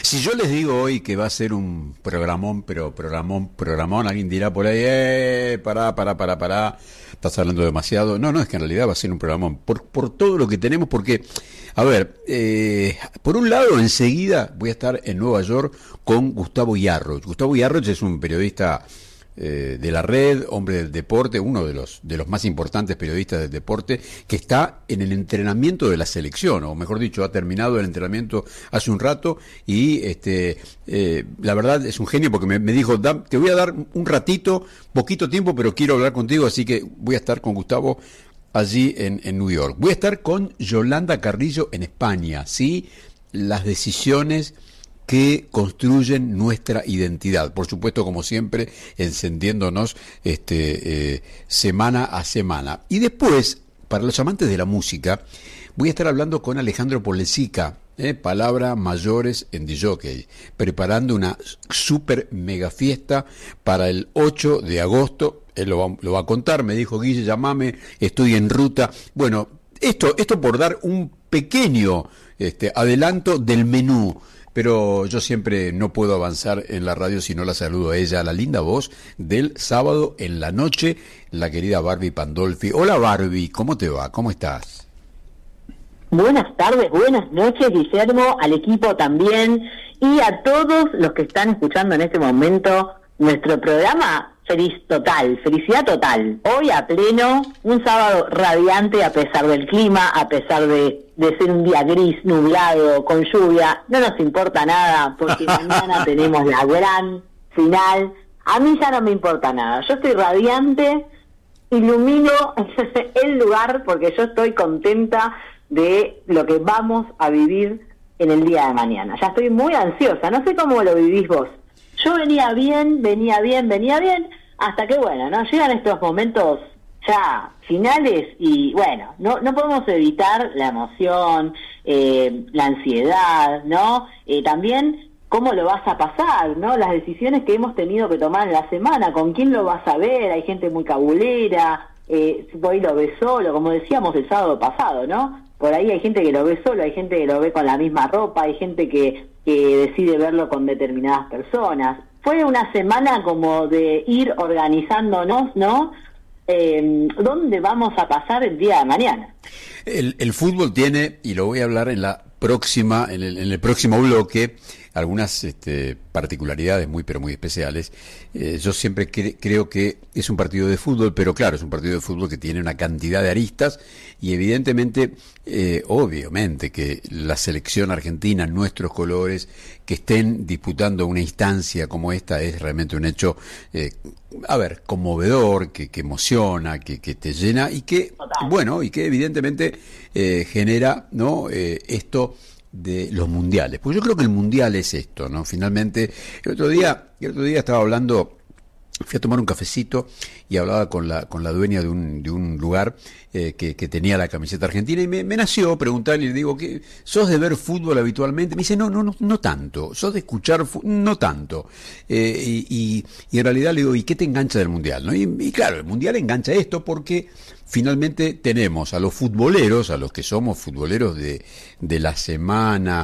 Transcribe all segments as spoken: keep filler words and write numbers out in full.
Si yo les digo hoy que va a ser un programón, pero programón, programón, alguien dirá por ahí, eh, pará, pará, pará, pará, estás hablando demasiado. No, no, es que en realidad va a ser un programón, por, por todo lo que tenemos, porque, a ver, eh, por un lado, enseguida voy a estar en Nueva York con Gustavo Yarroch. Gustavo Yarroch es un periodista eh, de la red, hombre del deporte, uno de los de los más importantes periodistas del deporte, que está en el entrenamiento de la selección, o mejor dicho, ha terminado el entrenamiento hace un rato y este eh, la verdad es un genio porque me, me dijo, da, te voy a dar un ratito, poquito tiempo, pero quiero hablar contigo, así que voy a estar con Gustavo allí en, en New York. Voy a estar con Yolanda Carrillo en España, ¿sí? Las decisiones que construyen nuestra identidad. Por supuesto, como siempre, encendiéndonos este, eh, semana a semana. Y después, para los amantes de la música, voy a estar hablando con Alejandro Polesica, eh, palabra mayores en D J, preparando una super mega fiesta para el ocho de agosto. Él lo va, lo va a contar, me dijo, Guille, llamame, estoy en ruta. Bueno, esto, esto por dar un pequeño este, adelanto del menú. Pero yo siempre no puedo avanzar en la radio si no la saludo a ella, a la linda voz del sábado en la noche, la querida Barbie Pandolfi. Hola Barbie, ¿cómo te va? ¿Cómo estás? Buenas tardes, buenas noches, Guillermo, al equipo también, y a todos los que están escuchando en este momento nuestro programa. Feliz total, felicidad total. Hoy a pleno, un sábado radiante a pesar del clima, a pesar de, de ser un día gris, nublado, con lluvia. No nos importa nada porque mañana tenemos la gran final. A mí ya no me importa nada. Yo estoy radiante, ilumino el lugar porque yo estoy contenta de lo que vamos a vivir en el día de mañana. Ya estoy muy ansiosa. No sé cómo lo vivís vos. Yo venía bien, venía bien, venía bien, hasta que, bueno, ¿no? Llegan estos momentos ya finales y, bueno, no no podemos evitar la emoción, eh, la ansiedad, ¿no? Eh, también cómo lo vas a pasar, ¿no? Las decisiones que hemos tenido que tomar en la semana, con quién lo vas a ver, hay gente muy cabulera, eh, por ahí lo ves solo, como decíamos el sábado pasado, ¿no? Por ahí hay gente que lo ve solo, hay gente que lo ve con la misma ropa, hay gente que, que decide verlo con determinadas personas. Fue una semana como de ir organizándonos, ¿no? Eh, ¿Dónde vamos a pasar el día de mañana? El, el fútbol tiene, y lo voy a hablar en la próxima, en el, en el próximo bloque, algunas este, particularidades muy pero muy especiales. Eh, yo siempre cre- creo que es un partido de fútbol, pero claro, es un partido de fútbol que tiene una cantidad de aristas y evidentemente, eh, obviamente que la selección argentina, nuestros colores, que estén disputando una instancia como esta es realmente un hecho, eh, a ver, conmovedor, que, que emociona, que, que te llena y que, Total. bueno, y que evidentemente eh, genera, ¿no? Eh, esto de los mundiales, porque yo creo que el mundial es esto, ¿no? Finalmente, el otro día, el otro día estaba hablando, fui a tomar un cafecito y hablaba con la con la dueña de un de un lugar eh, que, que tenía la camiseta argentina y me, me nació preguntarle, y le digo, ¿qué, ¿sos de ver fútbol habitualmente? Me dice, no, no, no, no tanto, sos de escuchar fútbol, no tanto. Eh, y, y, y en realidad le digo, ¿y qué te engancha del mundial? ¿No? Y, y claro, el mundial engancha esto porque finalmente tenemos a los futboleros, a los que somos futboleros de, de la semana,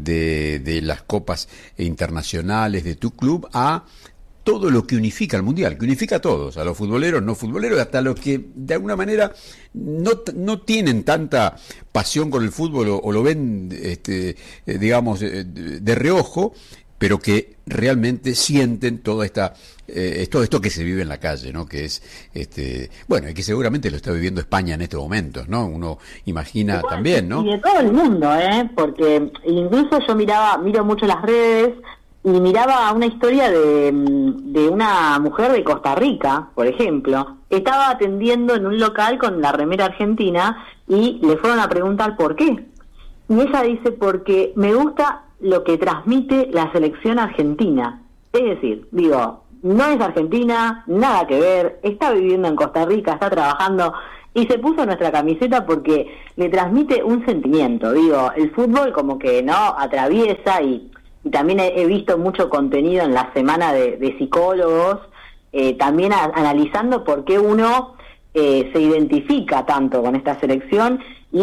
de, de las copas internacionales de tu club, a todo lo que unifica el mundial, que unifica a todos, a los futboleros, no futboleros, hasta los que de alguna manera no, no tienen tanta pasión con el fútbol o, o lo ven, este, eh, digamos, eh, de reojo, pero que realmente sienten toda esta eh, todo esto que se vive en la calle, ¿no? Que es, este, bueno, y que seguramente lo está viviendo España en estos momentos, ¿no? Uno imagina Bueno, también, ¿no? Y de todo el mundo, ¿eh? Porque incluso yo miraba, miro mucho las redes y miraba una historia de, de una mujer de Costa Rica, por ejemplo. Estaba atendiendo en un local con la remera argentina y le fueron a preguntar por qué. Y ella dice, porque me gusta lo que transmite la selección argentina. Es decir, digo, no es argentina, nada que ver, está viviendo en Costa Rica, está trabajando y se puso nuestra camiseta porque le transmite un sentimiento. Digo, el fútbol como que no atraviesa y, y también he, he visto mucho contenido en la semana de, de psicólogos, eh, también a, analizando por qué uno eh, se identifica tanto con esta selección y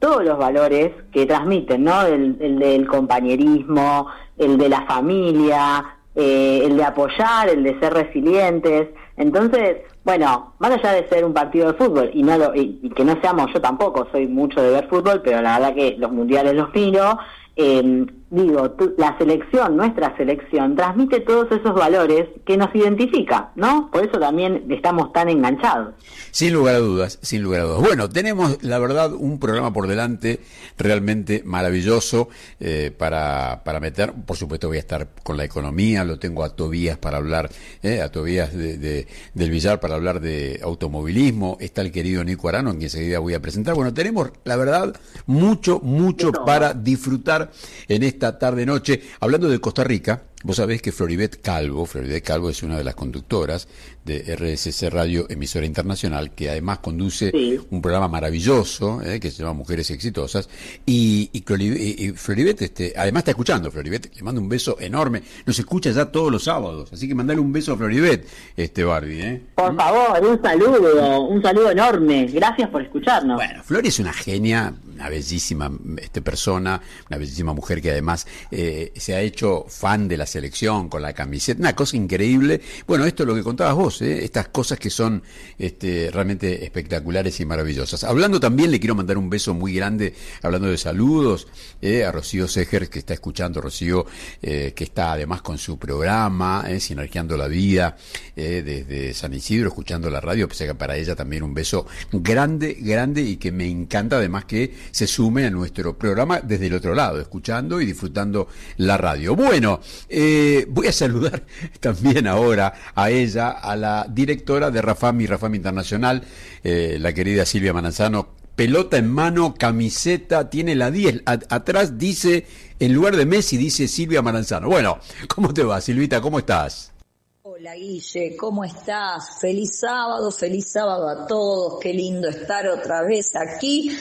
todos los valores que transmiten, ¿no? El, el del compañerismo, el de la familia, eh, el de apoyar, el de ser resilientes. Entonces, bueno, más allá de ser un partido de fútbol, y no lo, y, y que no seamos, yo tampoco soy mucho de ver fútbol, pero la verdad que los mundiales los miro, eh, digo, tu, la selección, nuestra selección, transmite todos esos valores que nos identifica, ¿no? Por eso también estamos tan enganchados. Sin lugar a dudas, sin lugar a dudas. Bueno, tenemos, la verdad, un programa por delante realmente maravilloso eh, para, para meter. Por supuesto voy a estar con la economía, lo tengo a Tobías para hablar, eh, a Tobías de, de, del Villar para hablar de automovilismo. Está el querido Nico Arano, en quien enseguida voy a presentar. Bueno, tenemos, la verdad, mucho, mucho para disfrutar en esta tarde-noche. Hablando de Costa Rica, vos sabés que Floribet Calvo, Floribet Calvo es una de las conductoras de R S C Radio, emisora internacional, que además conduce sí. un programa maravilloso eh, que se llama Mujeres Exitosas, y, y, y, y Floribet, este, además está escuchando. Floribet, le mando un beso enorme, nos escucha ya todos los sábados, así que mandale un beso a Floribet, este Barbie. ¿eh? Por favor, un saludo, un saludo enorme, gracias por escucharnos. Bueno, Flori es una genia, una bellísima este, persona, una bellísima mujer que además eh, se ha hecho fan de la selección con la camiseta, una cosa increíble. Bueno, esto es lo que contabas vos, ¿eh? Estas cosas que son este, realmente espectaculares y maravillosas. Hablando también, le quiero mandar un beso muy grande, hablando de saludos, eh, a Rocío Seger, que está escuchando, Rocío, eh, que está además con su programa, eh, Sinergiando la Vida, eh, desde San Isidro, escuchando la radio, pues que para ella también un beso grande, grande, y que me encanta además que se sume a nuestro programa desde el otro lado, escuchando y disfrutando la radio. Bueno, eh, voy a saludar también ahora a ella, a la directora de Rafam y Rafam Internacional, eh, la querida Silvia Manzano. Pelota en mano, camiseta, tiene la diez, a, atrás dice, en lugar de Messi dice Silvia Maranzano. Bueno, ¿cómo te va, Silvita? ¿Cómo estás? Hola Guille, ¿cómo estás? Feliz sábado, feliz sábado a todos, qué lindo estar otra vez aquí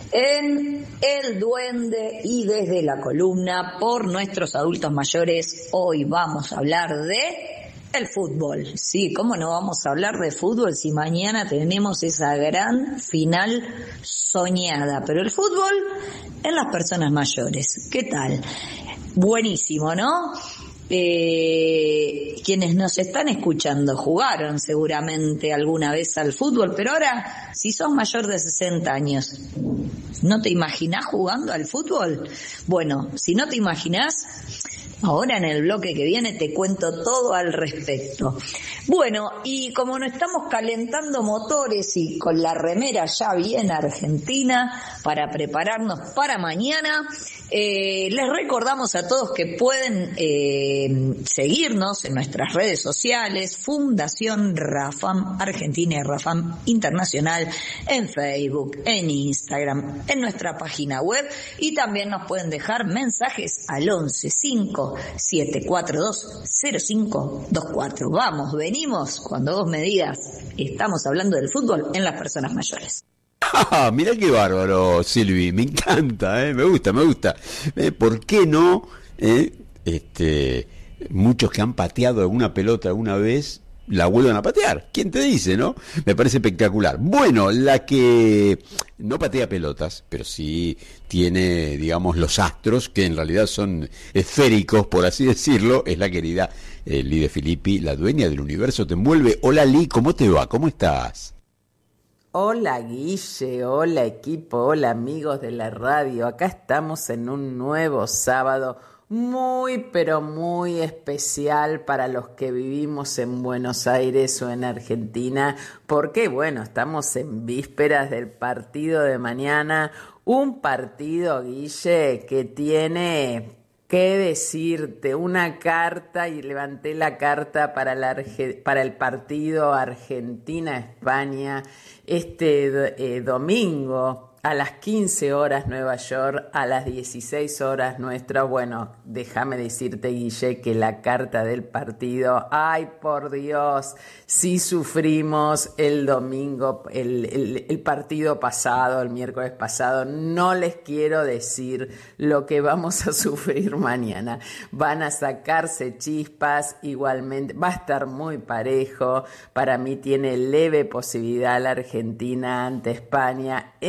en El Duende y desde la columna por nuestros adultos mayores. Hoy vamos a hablar de el fútbol. Sí, ¿cómo no vamos a hablar de fútbol si mañana tenemos esa gran final soñada? Pero el fútbol en las personas mayores, ¿qué tal? Buenísimo, ¿no? Eh, quienes nos están escuchando jugaron seguramente alguna vez al fútbol, pero ahora, si sos mayor de sesenta años, ¿no te imaginás jugando al fútbol? Bueno, si no te imaginás, ahora en el bloque que viene te cuento todo al respecto. Bueno, y como no estamos calentando motores y con la remera ya bien argentina para prepararnos para mañana, eh, les recordamos a todos que pueden eh, seguirnos en nuestras redes sociales, Fundación Rafam Argentina y Rafam Internacional, en Facebook, en Instagram, en nuestra página web, y también nos pueden dejar mensajes al once cinco siete cuatro dos cero cinco dos cuatro. Vamos, venimos cuando vos me digas. Estamos hablando del fútbol en las personas mayores. Ah, mirá qué bárbaro, Silvi, me encanta, eh, me gusta, me gusta. Eh, ¿Por qué no? Eh, este, muchos que han pateado alguna pelota alguna vez la vuelven a patear. ¿Quién te dice, no? Me parece espectacular. Bueno, la que no patea pelotas, pero sí tiene, digamos, los astros, que en realidad son esféricos, por así decirlo, es la querida eh, Lee De Filippi, la dueña del universo te envuelve. Hola Lee, ¿cómo te va? ¿Cómo estás? Hola Guille, hola equipo, hola amigos de la radio. Acá estamos en un nuevo sábado muy pero muy especial para los que vivimos en Buenos Aires o en Argentina, porque bueno, estamos en vísperas del partido de mañana, un partido, Guille, que tiene qué decirte, una carta, y levanté la carta para, la Arge- para el partido Argentina-España este eh, domingo a las quince horas Nueva York, a las dieciséis horas nuestra. Bueno, déjame decirte, Guille, que la carta del partido, ay por Dios, sí sufrimos el domingo, el, el, el partido pasado, el miércoles pasado. No les quiero decir lo que vamos a sufrir mañana. Van a sacarse chispas igualmente, va a estar muy parejo. Para mí tiene leve posibilidad la Argentina ante España, energía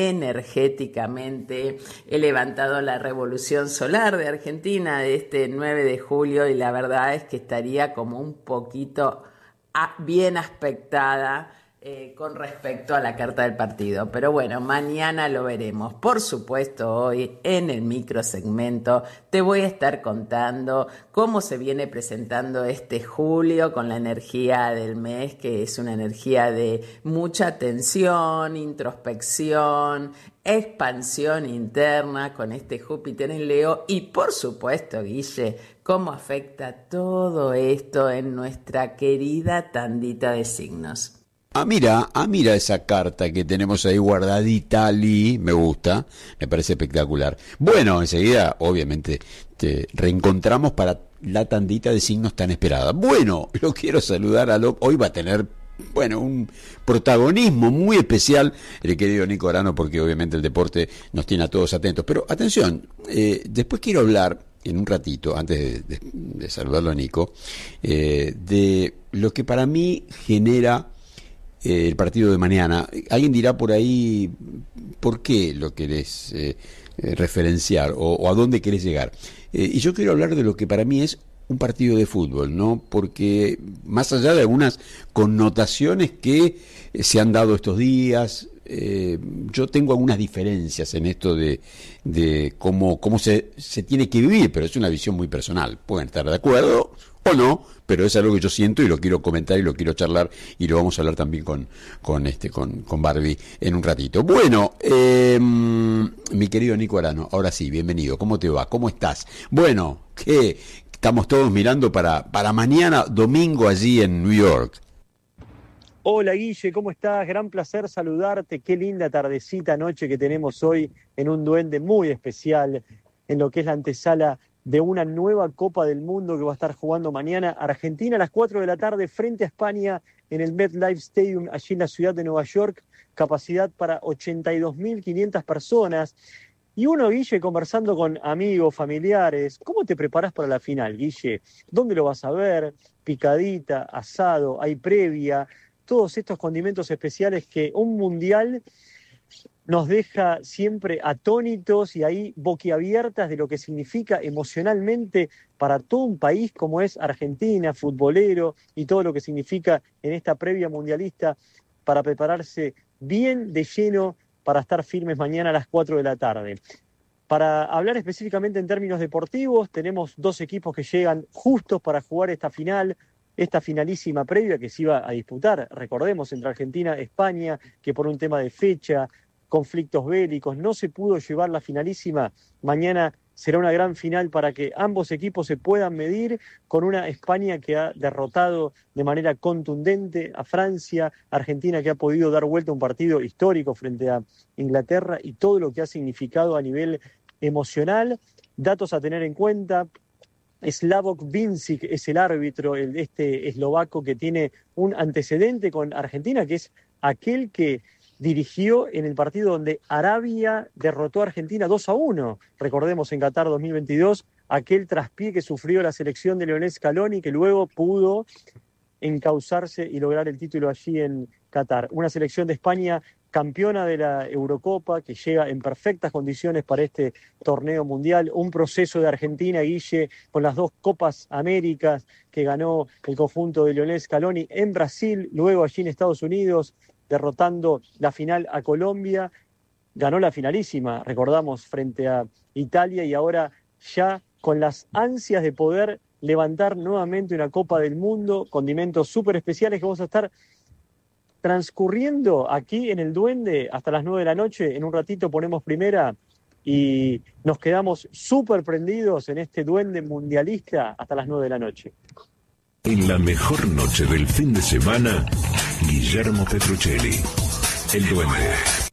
energéticamente. He levantado la revolución solar de Argentina de este nueve de julio y la verdad es que estaría como un poquito bien aspectada Eh, con respecto a la carta del partido. Pero bueno, mañana lo veremos. Por supuesto, hoy en el microsegmento te voy a estar contando cómo se viene presentando este julio con la energía del mes, que es una energía de mucha tensión, introspección, expansión interna con este Júpiter en Leo y por supuesto, Guille, cómo afecta todo esto en nuestra querida tandita de signos. Ah, mira, ah, mira esa carta que tenemos ahí guardadita, Ali, me gusta, me parece espectacular. Bueno, enseguida, obviamente, te reencontramos para la tandita de signos tan esperada. Bueno, lo quiero saludar a lo... Hoy va a tener, bueno, un protagonismo muy especial el querido Nico Arano, porque obviamente el deporte nos tiene a todos atentos. Pero atención, eh, después quiero hablar en un ratito, antes de, de, de saludarlo a Nico, eh, de lo que para mí genera el partido de mañana. Alguien dirá por ahí por qué lo querés eh, referenciar o, o a dónde querés llegar. Eh, y yo quiero hablar de lo que para mí es un partido de fútbol, ¿no? Porque más allá de algunas connotaciones que se han dado estos días, eh, yo tengo algunas diferencias en esto de, de cómo, cómo se, se tiene que vivir, pero es una visión muy personal. Pueden estar de acuerdo o no, pero es algo que yo siento y lo quiero comentar y lo quiero charlar y lo vamos a hablar también con con este con, con Barbie en un ratito. Bueno, eh, mi querido Nico Arano, ahora sí, bienvenido. ¿Cómo te va? ¿Cómo estás? Bueno, ¿qué? Estamos todos mirando para, para mañana, domingo, allí en New York. Hola Guille, ¿cómo estás? Gran placer saludarte. Qué linda tardecita, noche que tenemos hoy en un duende muy especial en lo que es la antesala de una nueva Copa del Mundo que va a estar jugando mañana Argentina a las cuatro de la tarde frente a España en el MetLife Stadium, allí en la ciudad de Nueva York, capacidad para ochenta y dos mil quinientas personas. Y uno, Guille, conversando con amigos, familiares, ¿cómo te preparas para la final, Guille? ¿Dónde lo vas a ver? Picadita, asado, hay previa, todos estos condimentos especiales que un mundial nos deja siempre atónitos y ahí boquiabiertas de lo que significa emocionalmente para todo un país como es Argentina, futbolero, y todo lo que significa en esta previa mundialista para prepararse bien de lleno para estar firmes mañana a las cuatro de la tarde. Para hablar específicamente en términos deportivos, tenemos dos equipos que llegan justos para jugar esta final, esta finalísima previa que se iba a disputar, recordemos, entre Argentina y España, que por un tema de fecha, conflictos bélicos, no se pudo llevar la finalísima. Mañana será una gran final para que ambos equipos se puedan medir con una España que ha derrotado de manera contundente a Francia, Argentina que ha podido dar vuelta a un partido histórico frente a Inglaterra y todo lo que ha significado a nivel emocional. Datos a tener en cuenta: Slavoj Vincic es el árbitro, el, este eslovaco que tiene un antecedente con Argentina, que es aquel que dirigió en el partido donde Arabia derrotó a Argentina dos a uno, recordemos, en Qatar dos mil veintidós, aquel traspié que sufrió la selección de Lionel Scaloni, que luego pudo encauzarse y lograr el título allí en Qatar. Una selección de España campeona de la Eurocopa, que llega en perfectas condiciones para este torneo mundial, un proceso de Argentina, Guille, con las dos Copas Américas que ganó el conjunto de Lionel Scaloni en Brasil, luego allí en Estados Unidos, derrotando la final a Colombia, ganó la finalísima, recordamos, frente a Italia, y ahora ya con las ansias de poder levantar nuevamente una Copa del Mundo, condimentos súper especiales que vamos a estar transcurriendo aquí en el Duende hasta las nueve de la noche. En un ratito ponemos primera y nos quedamos súper prendidos en este Duende mundialista hasta las nueve de la noche. En la mejor noche del fin de semana, Guillermo Petruccelli, el Duende.